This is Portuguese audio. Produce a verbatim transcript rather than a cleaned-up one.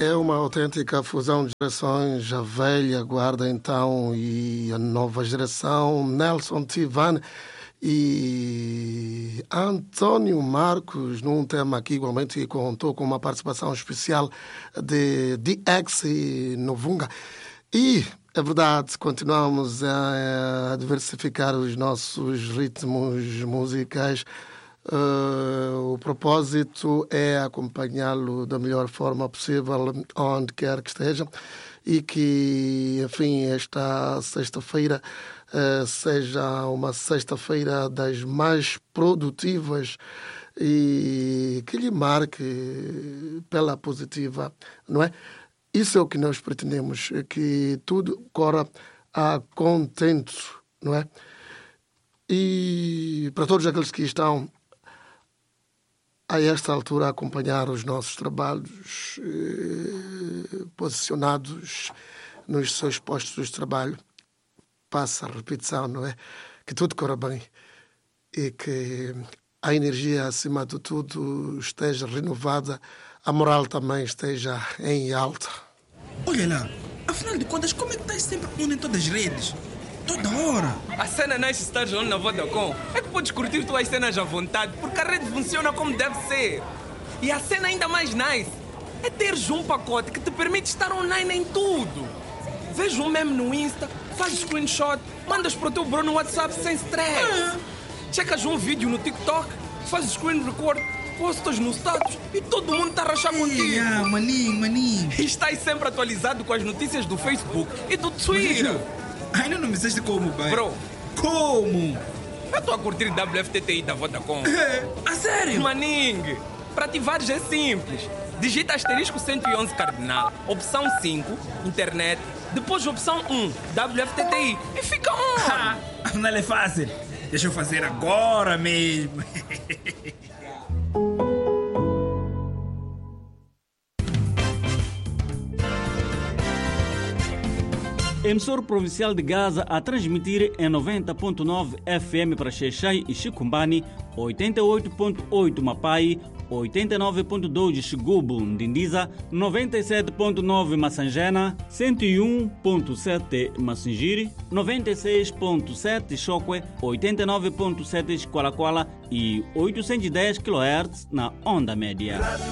É uma autêntica fusão de gerações, a velha guarda então e a nova geração, Nelson Tivan e Antônio Marcos, num tema que igualmente contou com uma participação especial de D X e Novunga. E, é verdade, continuamos a diversificar os nossos ritmos musicais. Uh, o propósito é acompanhá-lo da melhor forma possível, onde quer que esteja, e que, enfim, esta sexta-feira uh, seja uma sexta-feira das mais produtivas e que lhe marque pela positiva, não é? Isso é o que nós pretendemos, que tudo corra a contento, não é? E para todos aqueles que estão a esta altura a acompanhar os nossos trabalhos eh, posicionados nos seus postos de trabalho, passa a repetição, não é? Que tudo corra bem e que a energia, acima de tudo, esteja renovada, a moral também esteja em alta. Olha lá, afinal de contas, como é que estás sempre on em todas as redes? Toda hora. A cena nice estar on na Vodacom é que podes curtir tuas cenas à vontade, porque a rede funciona como deve ser. E a cena ainda mais nice é teres um pacote que te permite estar online em tudo. Veja um meme no Insta, faz screenshot, mandas para o teu bro no WhatsApp sem stress. Ah. Checas um vídeo no TikTok, fazes screen record, postas no status e todo mundo está a rachar contigo. Ah, maninho, maninho. E estás sempre atualizado com as notícias do Facebook e do Twitter. Ainda não me disseste como, pai. Bro, como? Eu estou a curtir W F T T I da Vodacom. É, a sério? Maning, para ativares é simples. Digita asterisco cento e onze cardinal, opção cinco, internet, depois opção um, W F T T I e fica on. Afinal é fácil. Deixa eu fazer agora mesmo. Emissor provincial de Gaza a transmitir em noventa ponto nove F M para Xexai e Chicumbani, oitenta e oito ponto oito Mapai, oitenta e nove ponto dois Xigubu, Ndindiza, noventa e sete ponto nove Massangena, cento e um ponto sete Massingiri, noventa e seis ponto sete Chokwe, oitenta e nove ponto sete Xqualaquala e oitocentos e dez quilohertz na onda média.